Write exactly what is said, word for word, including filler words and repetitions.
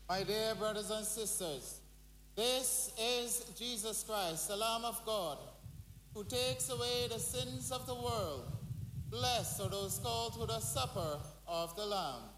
My dear brothers and sisters, this is Jesus Christ, the Lamb of God, who takes away the sins of the world. Blessed are those called to the supper of the Lamb.